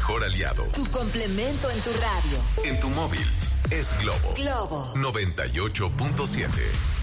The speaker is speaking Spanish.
mejor aliado. Tu complemento en tu radio. En tu móvil es Globo. Globo 98.7.